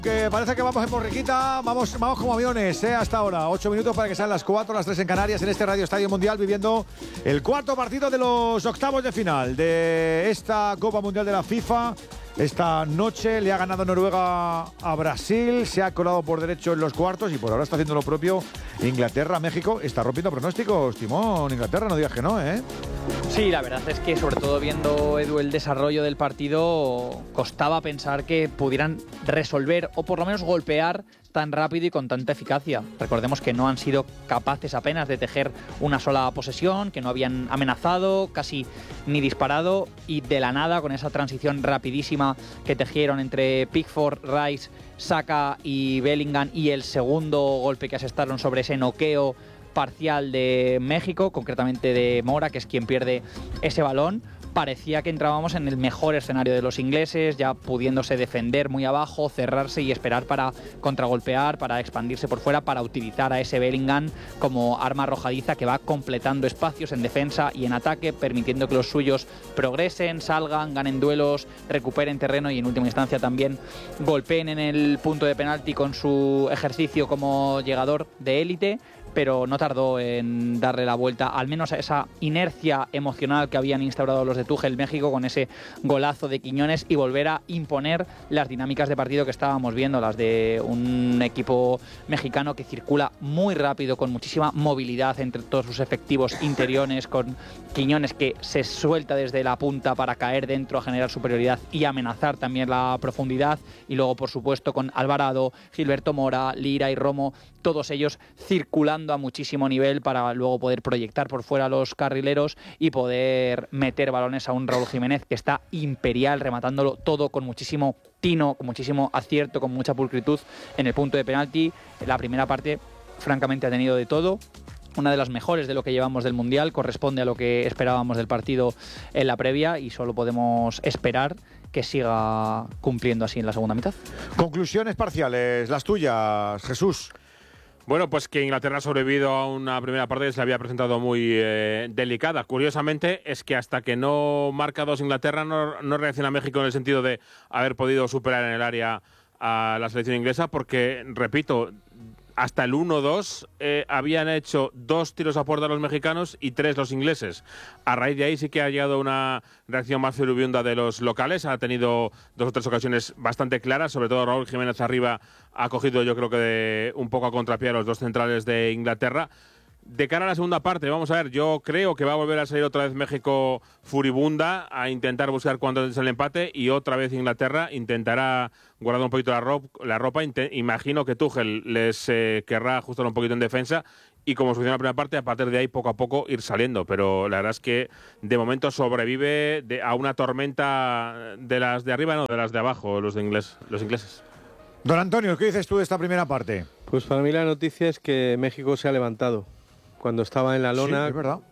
Que parece que vamos en borriquita, vamos como aviones, hasta ahora. 8 minutos para que sean las 4, las 3 en Canarias, en este Radio Estadio Mundial, viviendo el cuarto partido de los octavos de final de esta Copa Mundial de la FIFA. Esta noche le ha ganado Noruega a Brasil, se ha colado por derecho en los cuartos y por ahora está haciendo lo propio Inglaterra. México está rompiendo pronósticos, Timón. Inglaterra, no digas que no, ¿eh? Sí, la verdad es que sobre todo viendo, Edu, el desarrollo del partido, costaba pensar que pudieran resolver o por lo menos golpear tan rápido y con tanta eficacia. Recordemos que no han sido capaces apenas de tejer una sola posesión, que no habían amenazado, casi ni disparado, y de la nada, con esa transición rapidísima que tejieron entre Pickford, Rice, Saka y Bellingham, y el segundo golpe que asestaron sobre ese noqueo parcial de México, concretamente de Mora, que es quien pierde ese balón. Parecía que entrábamos en el mejor escenario de los ingleses, ya pudiéndose defender muy abajo, cerrarse y esperar para contragolpear, para expandirse por fuera, para utilizar a ese Bellingham como arma arrojadiza que va completando espacios en defensa y en ataque, permitiendo que los suyos progresen, salgan, ganen duelos, recuperen terreno y en última instancia también golpeen en el punto de penalti con su ejercicio como llegador de élite. Pero no tardó en darle la vuelta, al menos a esa inercia emocional que habían instaurado los de Tuchel México con ese golazo de Quiñones, y volver a imponer las dinámicas de partido que estábamos viendo, las de un equipo mexicano que circula muy rápido, con muchísima movilidad entre todos sus efectivos interiores, con Quiñones que se suelta desde la punta para caer dentro a generar superioridad y amenazar también la profundidad, y luego por supuesto con Alvarado, Gilberto Mora, Lira y Romo, todos ellos circulando a muchísimo nivel para luego poder proyectar por fuera a los carrileros y poder meter balones a un Raúl Jiménez que está imperial, rematándolo todo con muchísimo tino, con muchísimo acierto, con mucha pulcritud en el punto de penalti. La primera parte francamente ha tenido de todo, una de las mejores de lo que llevamos del Mundial, corresponde a lo que esperábamos del partido en la previa y solo podemos esperar que siga cumpliendo así en la segunda mitad. Conclusiones parciales, las tuyas, Jesús. Bueno, pues que Inglaterra ha sobrevivido a una primera parte que se le había presentado muy delicada. Curiosamente, es que hasta que no marca 2 Inglaterra, no reacciona México en el sentido de haber podido superar en el área a la selección inglesa, porque, repito, hasta el 1-2 habían hecho 2 tiros a puerta los mexicanos y 3 los ingleses. A raíz de ahí sí que ha llegado una reacción más furibunda de los locales. Ha tenido 2 o 3 ocasiones bastante claras, sobre todo Raúl Jiménez arriba ha cogido, yo creo que un poco a contrapié a los 2 centrales de Inglaterra. De cara a la segunda parte, vamos a ver, yo creo que va a volver a salir otra vez México furibunda a intentar buscar cuando es el empate, y otra vez Inglaterra intentará guardar un poquito la ropa. Imagino que Tuchel les querrá ajustar un poquito en defensa y, como sucedió en la primera parte, a partir de ahí poco a poco ir saliendo. Pero la verdad es que de momento sobrevive a una tormenta de las de arriba, no, de las de abajo, los ingleses. Don Antonio, ¿qué dices tú de esta primera parte? Pues para mí la noticia es que México se ha levantado. Cuando estaba en la lona, sí, es verdad.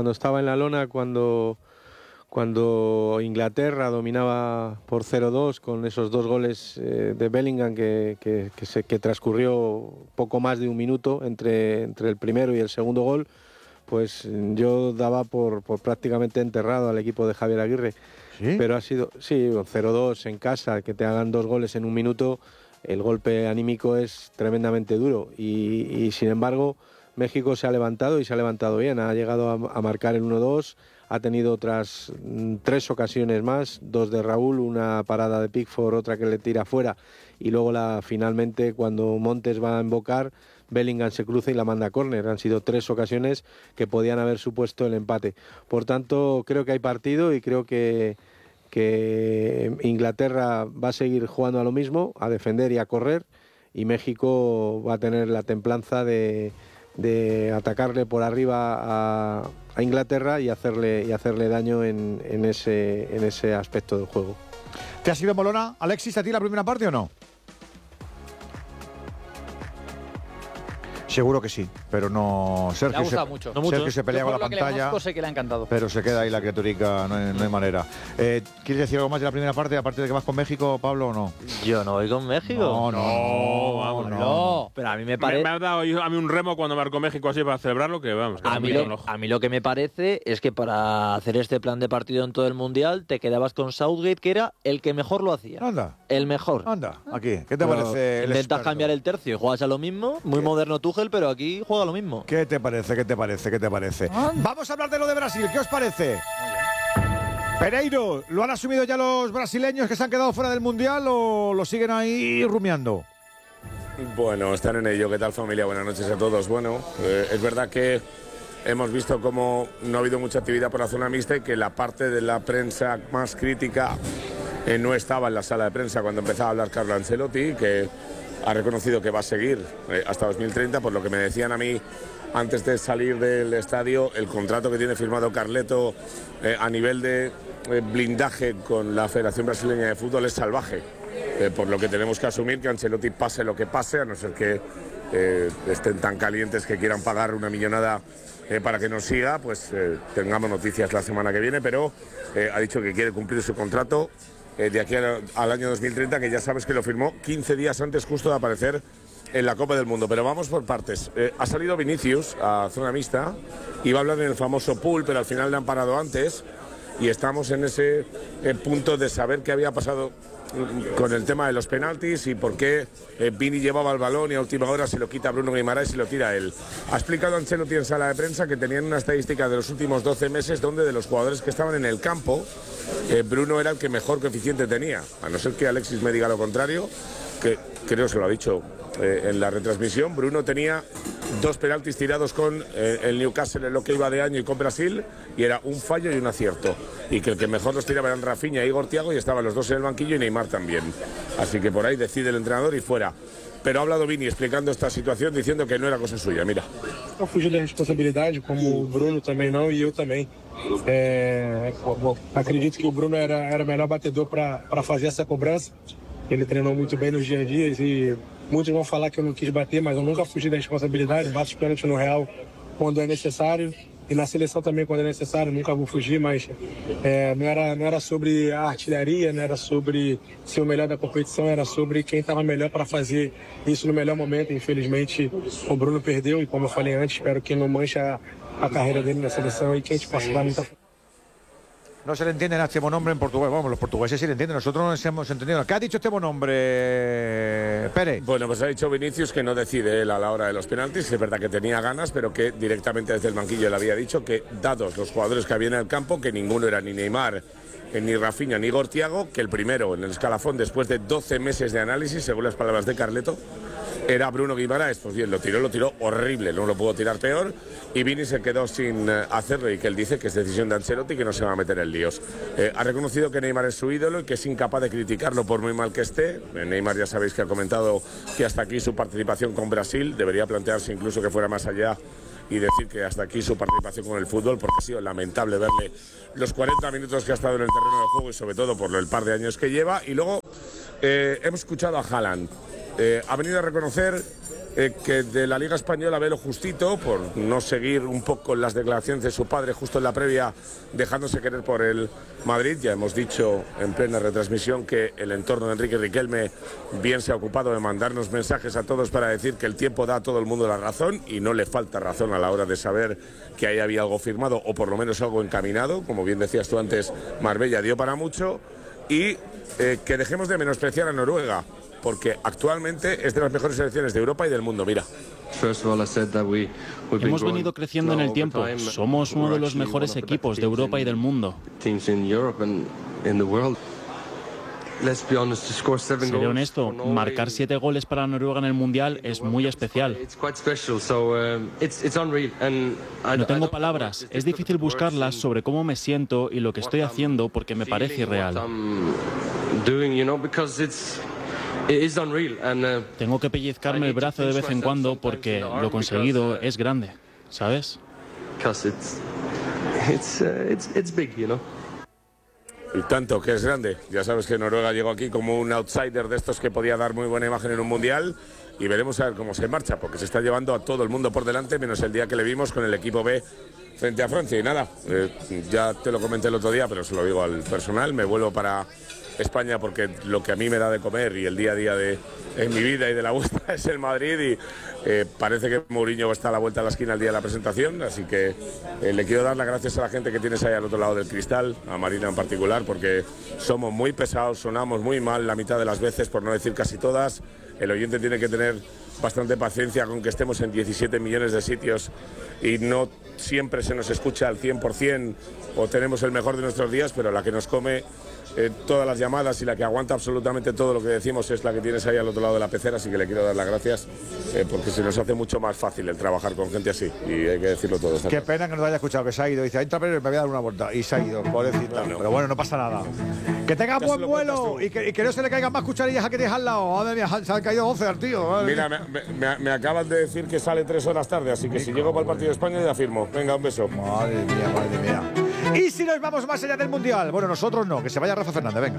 Cuando Inglaterra dominaba por 0-2 con esos 2 goles de Bellingham que transcurrió poco más de un minuto entre el primero y el segundo gol, pues yo daba por prácticamente enterrado al equipo de Javier Aguirre. ¿Sí? Pero ha sido, sí, 0-2 en casa, que te hagan 2 goles en un minuto, el golpe anímico es tremendamente duro y sin embargo México se ha levantado y se ha levantado bien, ha llegado a marcar el 1-2, ha tenido otras 3 ocasiones más, 2 de Raúl, una parada de Pickford, otra que le tira fuera, y luego finalmente cuando Montes va a embocar, Bellingham se cruza y la manda a córner. Han sido 3 ocasiones que podían haber supuesto el empate. Por tanto, creo que hay partido y creo que Inglaterra va a seguir jugando a lo mismo, a defender y a correr, y México va a tener la templanza de atacarle por arriba a Inglaterra y hacerle daño en ese aspecto del juego. ¿Te ha sido molona, Alexis, a ti la primera parte o no? Seguro que sí, pero pero no... Le ha gustado mucho. Sergio se pelea con la pantalla, sé que le ha encantado. pero se queda ahí la criaturica, no hay manera. ¿Quieres decir algo más de la primera parte, aparte de que vas con México, Pablo, o no? Yo no voy con México. No. Pero a mí me parece... Me ha dado a mí un remo cuando marcó México así para celebrarlo, que vamos. Que a mí lo que me parece es que para hacer este plan de partido en todo el Mundial te quedabas con Southgate, que era el que mejor lo hacía. Anda. El mejor. Anda, aquí. ¿Qué te parece el Intentas experto? cambiar el tercio y juegas a lo mismo. Muy moderno Tuchel, pero aquí juega lo mismo. ¿Qué te parece? Vamos a hablar de lo de Brasil. ¿Qué os parece? Pereiro, ¿lo han asumido ya los brasileños que se han quedado fuera del Mundial o lo siguen ahí rumiando? Bueno, están en ello. ¿Qué tal, familia? Buenas noches a todos. Bueno, es verdad que hemos visto cómo no ha habido mucha actividad por la zona mixta y que la parte de la prensa más crítica no estaba en la sala de prensa cuando empezaba a hablar Carlo Ancelotti, que ha reconocido que va a seguir hasta 2030, por lo que me decían a mí antes de salir del estadio, el contrato que tiene firmado Carleto a nivel de blindaje con la Federación Brasileña de Fútbol es salvaje, por lo que tenemos que asumir que Ancelotti pase lo que pase, a no ser que estén tan calientes que quieran pagar una millonada para que nos siga, pues tengamos noticias la semana que viene, pero ha dicho que quiere cumplir su contrato de aquí al año 2030, que ya sabes que lo firmó 15 días antes justo de aparecer en la Copa del Mundo. Pero vamos por partes. Ha salido Vinicius a zona mixta, iba a hablar en el famoso pool, pero al final le han parado antes y estamos en ese punto de saber qué había pasado con el tema de los penaltis y por qué Vini llevaba el balón y a última hora se lo quita Bruno Guimaraes y lo tira él. Ha explicado Ancelotti en sala de prensa que tenían una estadística de los últimos 12 meses donde de los jugadores que estaban en el campo, Bruno era el que mejor coeficiente tenía, a no ser que Alexis me diga lo contrario, que creo que se lo ha dicho en la retransmisión. Bruno tenía 2 penaltis tirados con el Newcastle en lo que iba de año y con Brasil, y era un fallo y un acierto, y que el que mejor los tiraba eran Rafinha e Igor Thiago, y estaban los dos en el banquillo y Neymar también, así que por ahí decide el entrenador y fuera. Pero ha hablado Vini explicando esta situación, diciendo que no era cosa suya. Mira. Não fugiu da responsabilidade, como o Bruno também não, e eu também. Acredito que o Bruno era o melhor batedor para fazer essa cobrança. Ele treinou muito bem nos dias a dias e muitos vão falar que eu não quis bater, mas eu nunca fugi da responsabilidade. Bato os pênaltis no Real quando é necessário e na seleção também quando é necessário. Nunca vou fugir, mas não era sobre a artilharia, não era sobre ser o melhor da competição, era sobre quem estava melhor para fazer isso no melhor momento. Infelizmente o Bruno perdeu e, como eu falei antes, espero que não manche a carreira dele na seleção e que a gente possa dar muita. No se le entiende a este nombre en portugués. Vamos, los portugueses sí le entienden. Nosotros no nos hemos entendido. ¿Qué ha dicho este nombre, Pérez? Bueno, pues ha dicho Vinicius que no decide él a la hora de los penaltis. Es verdad que tenía ganas, pero que directamente desde el banquillo le había dicho que, dados los jugadores que había en el campo, que ninguno era ni Neymar, ni Rafinha, ni Igor Thiago, que el primero en el escalafón, después de 12 meses de análisis, según las palabras de Carleto, era Bruno Guimaraes. Pues bien, lo tiró horrible, no lo pudo tirar peor, y Vini se quedó sin hacerlo, y que él dice que es decisión de Ancelotti y que no se va a meter en líos. Ha reconocido que Neymar es su ídolo y que es incapaz de criticarlo por muy mal que esté. Neymar, ya sabéis que ha comentado que hasta aquí su participación con Brasil, debería plantearse incluso que fuera más allá y decir que hasta aquí su participación con el fútbol, porque ha sido lamentable verle los 40 minutos que ha estado en el terreno de juego y sobre todo por el par de años que lleva. Y luego hemos escuchado a Haaland. Ha venido a reconocer que de la Liga Española ve lo justito, por no seguir un poco las declaraciones de su padre justo en la previa, dejándose querer por el Madrid. Ya hemos dicho en plena retransmisión que el entorno de Enrique Riquelme bien se ha ocupado de mandarnos mensajes a todos para decir que el tiempo da a todo el mundo la razón, y no le falta razón a la hora de saber que ahí había algo firmado o por lo menos algo encaminado. Como bien decías tú antes, Marbella dio para mucho, y que dejemos de menospreciar a Noruega, porque actualmente es de las mejores selecciones de Europa y del mundo. Mira. Hemos venido creciendo en el tiempo. Somos uno de los mejores equipos de Europa y del mundo. Seré honesto, marcar 7 goles para Noruega en el Mundial es muy especial. No tengo palabras, es difícil buscarlas sobre cómo me siento y lo que estoy haciendo, porque me parece irreal. Tengo que pellizcarme el brazo de vez en cuando porque lo conseguido es grande, ¿sabes? Y tanto que es grande. Ya sabes que Noruega llegó aquí como un outsider de estos que podía dar muy buena imagen en un mundial, y veremos a ver cómo se marcha, porque se está llevando a todo el mundo por delante, menos el día que le vimos con el equipo B frente a Francia. Y nada, ya te lo comenté el otro día, pero se lo digo al personal, me vuelvo para España porque lo que a mí me da de comer y el día a día en mi vida y de la vuestra es el Madrid, y parece que Mourinho está a la vuelta de la esquina el día de la presentación, así que le quiero dar las gracias a la gente que tienes ahí al otro lado del cristal, a Marina en particular, porque somos muy pesados, sonamos muy mal la mitad de las veces, por no decir casi todas. El oyente tiene que tener bastante paciencia con que estemos en 17 millones de sitios y no siempre se nos escucha al 100% o tenemos el mejor de nuestros días, pero la que nos come todas las llamadas y la que aguanta absolutamente todo lo que decimos es la que tienes ahí al otro lado de la pecera, así que le quiero dar las gracias porque se nos hace mucho más fácil el trabajar con gente así, y hay que decirlo todo. Qué pena que no haya escuchado, que se ha ido. Dice, entra, pero me voy a dar una vuelta. Y se ha ido, pobrecita. No. Pero bueno, no pasa nada. Que tenga buen vuelo y que no se le caigan más cucharillas a que tienes al lado. Madre mía, se han caído 11 al tío. Madre. Mira, me acaban de decir que sale 3 horas tarde, así que si llego para el partido de España ya firmo. Venga, un beso. Madre mía. ¿Y si nos vamos más allá del Mundial? Bueno, nosotros no, que se vaya Rafa Fernández, venga.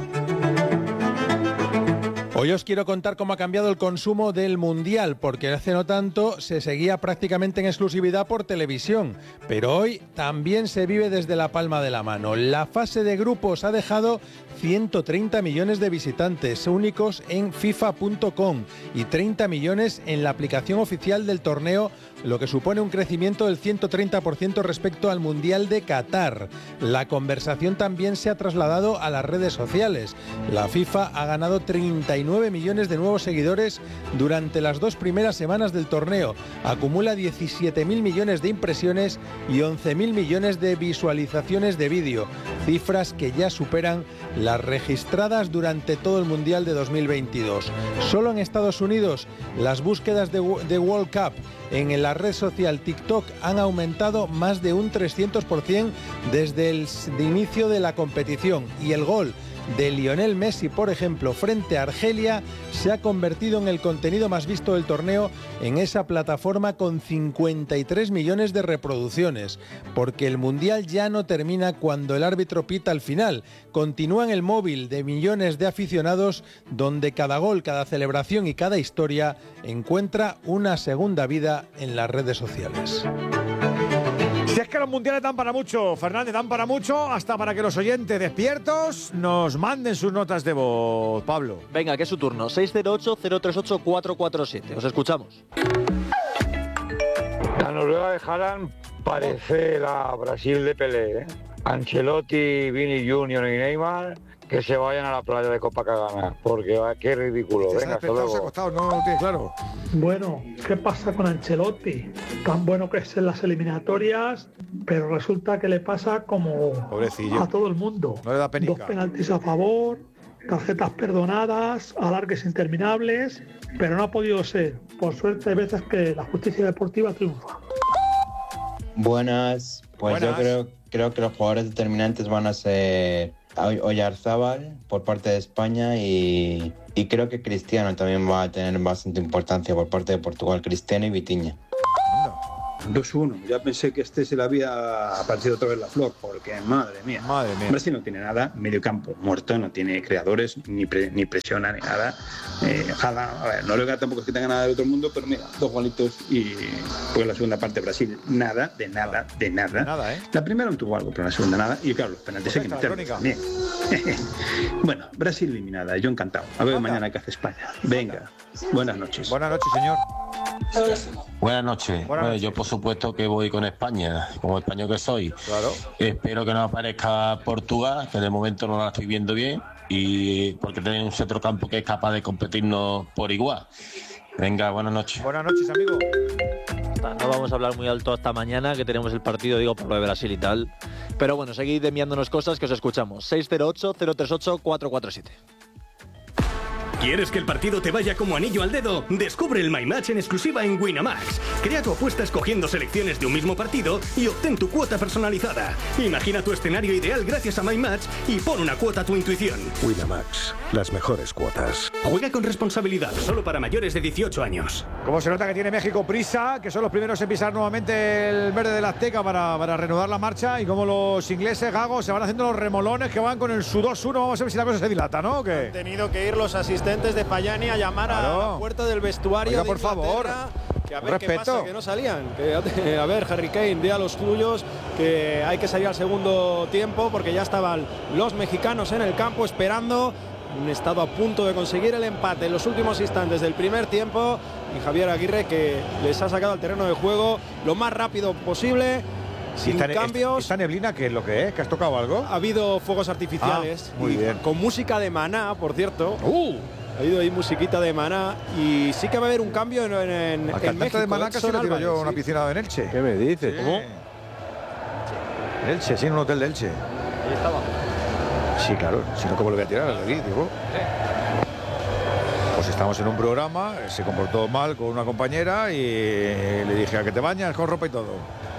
Hoy os quiero contar cómo ha cambiado el consumo del Mundial, porque hace no tanto se seguía prácticamente en exclusividad por televisión, pero hoy también se vive desde la palma de la mano. La fase de grupos ha dejado 130 millones de visitantes únicos en FIFA.com y 30 millones en la aplicación oficial del torneo, lo que supone un crecimiento del 130% respecto al Mundial de Qatar. La conversación también se ha trasladado a las redes sociales. La FIFA ha ganado 39 millones de nuevos seguidores durante las 2 primeras semanas del torneo. Acumula 17.000 millones de impresiones y 11.000 millones de visualizaciones de vídeo, cifras que ya superan las registradas durante todo el Mundial de 2022. Solo en Estados Unidos, las búsquedas de World Cup en la red social TikTok han aumentado más de un 300% desde el inicio de la competición, y el gol de Lionel Messi, por ejemplo, frente a Argelia, se ha convertido en el contenido más visto del torneo en esa plataforma, con 53 millones de reproducciones, porque el Mundial ya no termina cuando el árbitro pita al final. Continúa en el móvil de millones de aficionados, donde cada gol, cada celebración y cada historia encuentra una segunda vida en las redes sociales. Si es que los mundiales dan para mucho, Fernández, dan para mucho, hasta para que los oyentes despiertos nos manden sus notas de voz. Pablo. Venga, que es su turno. 608-038-447. Os escuchamos. La Noruega de Haaland parece la Brasil de Pelé, ¿eh? Ancelotti, Vini Junior y Neymar, que se vayan a la playa de Copacabana, porque qué ridículo. Venga, hasta luego. No tiene claro. Bueno, ¿qué pasa con Ancelotti? Tan bueno que es en las eliminatorias, pero resulta que le pasa como pobrecillo a todo el mundo. No le da penica. 2 penaltis a favor, tarjetas perdonadas, alargues interminables, pero no ha podido ser. Por suerte hay veces que la justicia deportiva triunfa. Buenas, pues yo creo que los jugadores determinantes van a ser Oyarzábal por parte de España y creo que Cristiano también va a tener bastante importancia por parte de Portugal, Cristiano y Vitinha. 2-1. Ya pensé que se le había aparecido otra vez la flor, porque madre mía. Brasil no tiene nada, medio campo muerto, no tiene creadores, ni presiona, ni nada. Ojalá, a ver, Noruega tampoco es que tenga nada del otro mundo, pero mira, 2 golitos y pues la segunda parte Brasil, nada. La primera no tuvo algo, pero la segunda nada. Y claro, los penaltis hay que meterlos también. Bueno, Brasil eliminada, yo encantado. A ver mañana qué hace España. Venga, buenas noches. Buenas noches, señor. Buenas noches. Bueno, yo por supuesto que voy con España, como español que soy. Claro. Espero que no aparezca Portugal, que de momento no la estoy viendo bien, y porque tiene un centrocampo que es capaz de competirnos por igual. Venga, buenas noches. Buenas noches, amigo. No vamos a hablar muy alto hasta mañana, que tenemos el partido, digo, por lo de Brasil y tal. Pero bueno, seguid enviándonos cosas que os escuchamos. 608-038-447. ¿Quieres que el partido te vaya como anillo al dedo? Descubre el My Match en exclusiva en Winamax. Crea tu apuesta escogiendo selecciones de un mismo partido y obtén tu cuota personalizada. Imagina tu escenario ideal gracias a My Match y pon una cuota a tu intuición. Winamax, las mejores cuotas. Juega con responsabilidad, solo para mayores de 18 años. Como se nota que tiene México prisa, que son los primeros en pisar nuevamente el verde de la Azteca para reanudar la marcha, y como los ingleses, Gago, se van haciendo los remolones que van con el su 2-1. Vamos a ver si la cosa se dilata, ¿no? ¿Qué? Han tenido que ir los asistentes de Payani a llamar a la puerta del vestuario. Oiga, de por favor, que a ver respeto. qué pasa, que no salían. A ver, Harry Kane, di a los tuyos que hay que salir al segundo tiempo, porque ya estaban los mexicanos en el campo esperando. Han estado a punto de conseguir el empate en los últimos instantes del primer tiempo, y Javier Aguirre, que les ha sacado al terreno de juego lo más rápido posible, sin cambios. ¿Esta neblina qué es lo que es? ¿Que has tocado algo? Ha habido fuegos artificiales, muy bien. Con música de Maná, por cierto. Ha habido ahí musiquita de Maná, y sí que va a haber un cambio en México. De Maná casi lo tiro yo a una piscina en Elche. ¿Qué me dices? Sí. ¿Cómo? En Elche, sí, en un hotel de Elche. Ahí estaba. Sí, claro, si no, ¿cómo lo voy a tirar aquí, digo? Pues estamos en un programa, se comportó mal con una compañera y le dije a que te bañas con ropa y todo.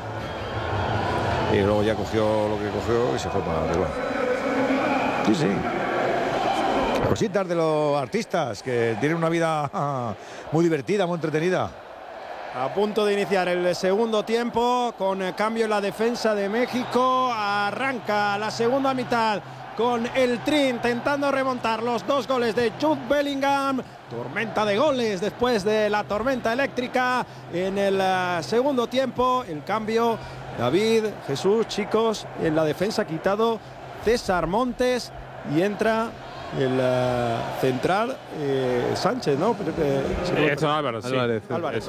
Y luego ya cogió lo que cogió y se fue para arriba. Sí, sí. Cositas de los artistas que tienen una vida muy divertida, muy entretenida. A punto de iniciar el segundo tiempo, con cambio en la defensa de México. Arranca la segunda mitad con el Tri intentando remontar los 2 goles de Jude Bellingham. Tormenta de goles después de la tormenta eléctrica en el segundo tiempo. El cambio, David, Jesús, chicos, en la defensa ha quitado César Montes y entra el central Sánchez, ¿no? Edson Álvarez, sí. Álvarez,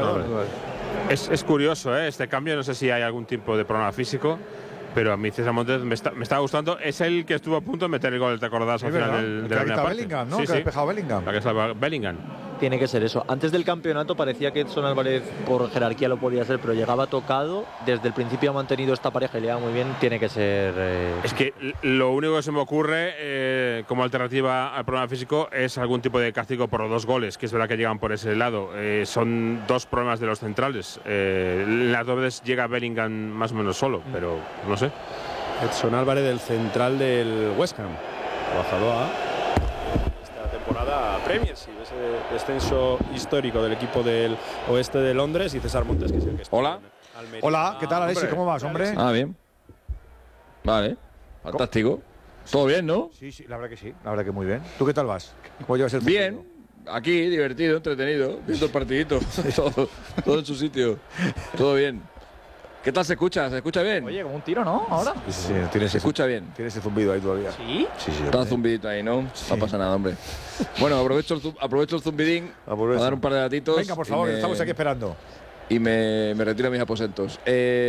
es curioso, este cambio. No sé si hay algún tipo de problema físico, pero a mí César Montes me está gustando. Es el que estuvo a punto de meter el gol, ¿te acordás? Al final de la primera parte. Bellingham, ¿no? Sí, que ha despejado Bellingham. La que salva Bellingham. Tiene que ser eso. Antes del campeonato parecía que Edson Álvarez por jerarquía lo podía ser, pero llegaba tocado. Desde el principio ha mantenido esta pareja y le va muy bien. Tiene que ser... Es que lo único que se me ocurre como alternativa al problema físico es algún tipo de castigo por los 2 goles, que es verdad que llegan por ese lado. Son 2 problemas de los centrales. Las 2 veces llega Bellingham más o menos solo, pero no sé. Edson Álvarez, del central del West Ham, bajado a esta temporada Premier, sí, ese descenso histórico del equipo del oeste de Londres, y César Montes, que es el que está. Hola. Hola, ¿qué tal, Alexis? ¿Cómo vas, hombre? Bien. Vale, fantástico. ¿Todo bien, no? Sí, la verdad que sí, la verdad que muy bien. ¿Tú qué tal vas? ¿Cómo llevas el bien. partido? Aquí, divertido, entretenido, viendo el partidito, todo en su sitio, todo bien. ¿Qué tal se escucha? ¿Se escucha bien? Oye, como un tiro, ¿no? Ahora. Sí, se escucha bien. Tienes ese zumbido ahí todavía. ¿Sí? Sí. Está zumbidito ahí, ¿no? Sí. No pasa nada, hombre. Bueno, aprovecho el zumbidín para dar un par de datitos. Venga, por favor, estamos aquí esperando. Y me retiro a mis aposentos.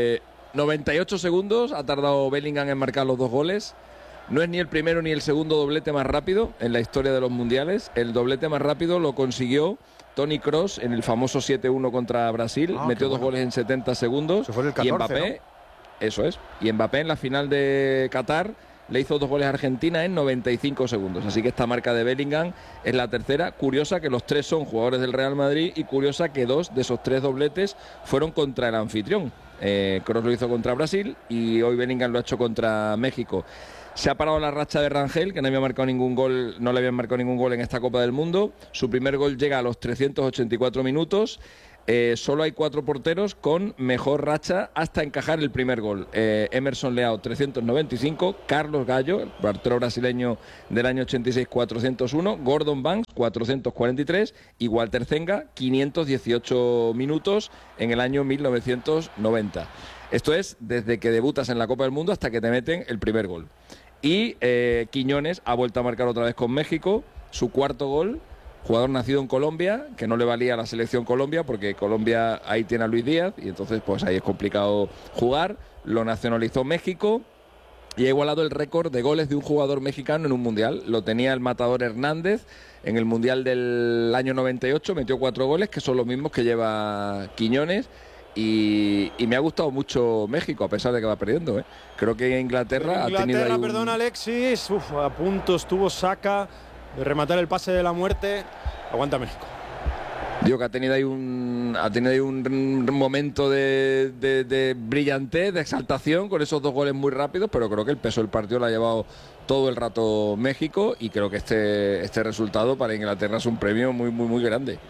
98 segundos ha tardado Bellingham en marcar los 2 goles. No es ni el primero ni el segundo doblete más rápido en la historia de los mundiales. El doblete más rápido lo consiguió Toni Kroos en el famoso 7-1 contra Brasil. Metió 2 goles en 70 segundos. Eso fue el 14, y Mbappé, ¿no? Eso es. Y Mbappé en la final de Qatar le hizo 2 goles a Argentina en 95 segundos. Así que esta marca de Bellingham es la tercera. Curiosa que los 3 son jugadores del Real Madrid, y curiosa que 2 de esos 3 dobletes fueron contra el anfitrión. Kroos lo hizo contra Brasil y hoy Bellingham lo ha hecho contra México. Se ha parado la racha de Rangel, que no le habían marcado ningún gol en esta Copa del Mundo. Su primer gol llega a los 384 minutos. Solo hay 4 porteros con mejor racha hasta encajar el primer gol. Emerson Leao, 395. Carlos Gallo, el portero brasileño del año 86, 401. Gordon Banks, 443. Y Walter Zenga, 518 minutos en el año 1990. Esto es desde que debutas en la Copa del Mundo hasta que te meten el primer gol. Y Quiñones ha vuelto a marcar otra vez con México, su 4º gol. Jugador nacido en Colombia, que no le valía a la selección Colombia, porque Colombia ahí tiene a Luis Díaz, y entonces pues ahí es complicado jugar. Lo nacionalizó México y ha igualado el récord de goles de un jugador mexicano en un mundial. Lo tenía el Matador Hernández en el mundial del año 98, metió 4 goles, que son los mismos que lleva Quiñones. Y me ha gustado mucho México, a pesar de que va perdiendo. Creo que Inglaterra ha tenido ahí perdón, Alexis, a punto estuvo Saka de rematar el pase de la muerte. Aguanta México. Digo que ha tenido ahí un momento de brillantez, de exaltación con esos 2 goles muy rápidos, pero creo que el peso del partido lo ha llevado todo el rato México y creo que este resultado para Inglaterra es un premio muy, muy, muy grande.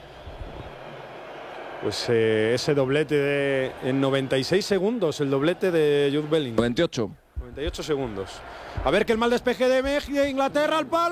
Pues ese doblete en 96 segundos, el doblete de Jude Bellingham. 98 segundos. A ver que el mal despeje de México, Inglaterra al palo.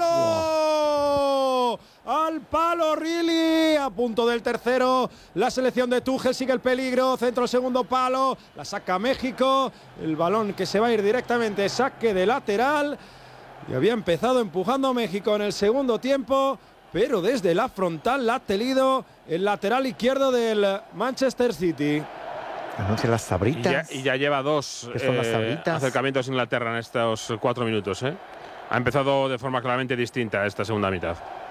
¡Oh! Al palo, Really. A punto del tercero. La selección de Tuchel sigue el peligro. Centro al segundo palo. La saca México. El balón que se va a ir directamente. Saque de lateral. Y había empezado empujando México en el segundo tiempo. Pero desde la frontal la ha tenido el lateral izquierdo del Manchester City. Anuncia las tabritas. Y ya lleva 2 acercamientos a Inglaterra en estos 4 minutos. Ha empezado de forma claramente distinta esta segunda mitad.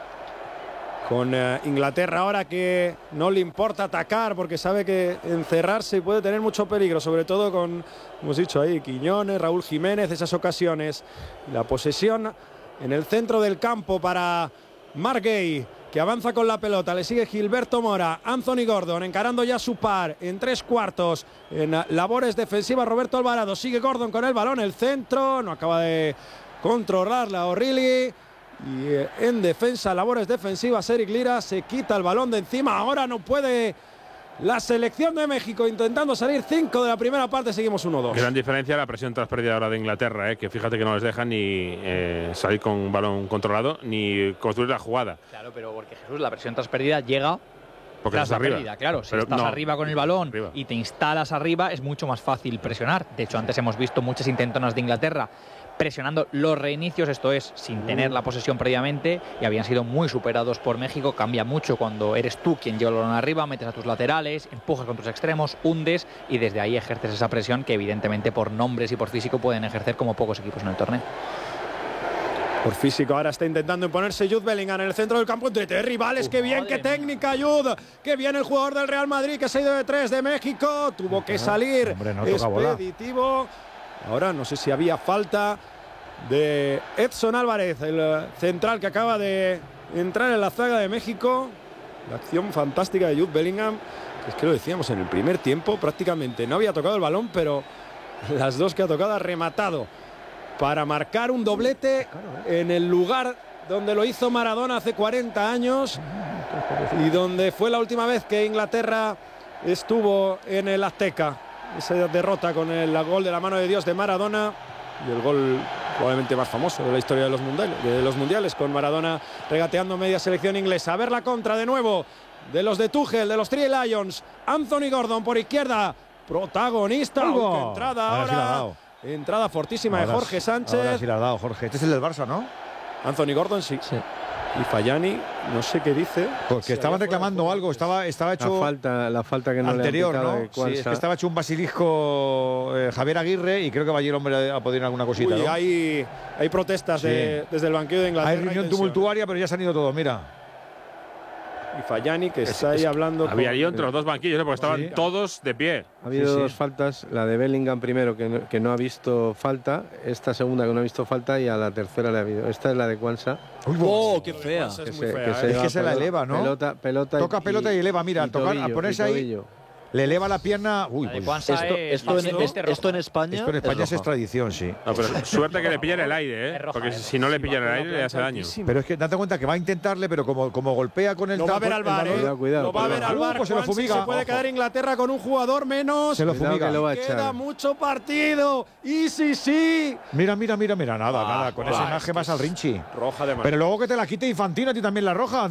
Con Inglaterra ahora que no le importa atacar porque sabe que encerrarse puede tener mucho peligro, sobre todo con, hemos dicho ahí, Quiñones, Raúl Jiménez, esas ocasiones. La posesión en el centro del campo para Marc Guéhi, que avanza con la pelota, le sigue Gilberto Mora, Anthony Gordon encarando ya su par en 3/4 en labores defensivas. Roberto Alvarado, sigue Gordon con el balón, el centro, no acaba de controlarla O'Reilly. Y en defensa, labores defensivas, Eric Lira se quita el balón de encima. Ahora no puede la selección de México intentando salir. 5 de la primera parte, seguimos 1-2. Gran diferencia la presión tras pérdida ahora de Inglaterra, que fíjate que no les dejan ni salir con un balón controlado ni construir la jugada. Claro, pero porque Jesús, la presión tras pérdida llega porque tras la arriba. pérdida. Claro, si pero estás arriba con el balón arriba. y te instalas arriba, es mucho más fácil presionar. De hecho, antes hemos visto muchas intentonas de Inglaterra presionando los reinicios, esto es, sin tener la posesión previamente, y habían sido muy superados por México. Cambia mucho cuando eres tú quien lleva el balón arriba, metes a tus laterales, empujas con tus extremos, hundes y desde ahí ejerces esa presión que evidentemente por nombres y por físico pueden ejercer como pocos equipos en el torneo. Por físico ahora está intentando imponerse Jude Bellingham en el centro del campo entre 3 rivales. ¡Qué bien, qué técnica, Jude! ¡Qué bien el jugador del Real Madrid que se ha ido de 3 de México! Tuvo que salir expeditivo. Ahora no sé si había falta de Edson Álvarez, el central que acaba de entrar en la zaga de México. La acción fantástica de Jude Bellingham, que es que lo decíamos en el primer tiempo, prácticamente no había tocado el balón, pero las 2 que ha tocado ha rematado para marcar un doblete en el lugar donde lo hizo Maradona hace 40 años y donde fue la última vez que Inglaterra estuvo en el Azteca. Esa derrota con el gol de la mano de Dios de Maradona y el gol probablemente más famoso de la historia de los mundiales, con Maradona regateando media selección inglesa. A ver la contra de nuevo de los de Tuchel, de los Three Lions. Anthony Gordon por izquierda, protagonista. Entrada ahora. Entrada fortísima de Jorge Sánchez. Ahora sí la ha dado Jorge. Este es el del Barça, ¿no? Anthony Gordon, sí. Y Fallani, no sé qué dice. Porque estaban reclamando algo, estaba hecho la falta que no anterior, le han ¿no? Sí, es que estaba hecho un basilisco Javier Aguirre y creo que va allí el hombre a poder alguna cosita. Uy, ¿no? hay protestas desde el banquillo de Inglaterra. Hay reunión tumultuaria, pero ya se han ido todos, mira. Y Fallani, que está ahí hablando. Había lío entre los 2 banquillos, porque estaban todos de pie. Ha habido 2 faltas, la de Bellingham primero que no ha visto falta, esta segunda que no ha visto falta y a la tercera le ha habido. Esta es la de Kwanza. ¡Oh, qué fea! Es que se la eleva, ¿no? Pelota toca pelota y eleva, mira, al ponerse ahí, le eleva la pierna. Uy, pues esto en España. Esto en España es tradición, sí. No, pero suerte que le pillan el aire, porque si no le pillan el aire le hace daño. Pero es que date cuenta que va a intentarle, pero como golpea con el lo va a ver al VAR, cuidado. Lo va a ver al VAR. Pues se lo fumiga. Se puede quedar Inglaterra con un jugador menos. Se lo fumiga. Queda mucho partido. Y sí. Mira. Nada. Con esa imagen vas al Rinchi. Roja de mano. Pero luego que te la quite Infantino a ti también la roja.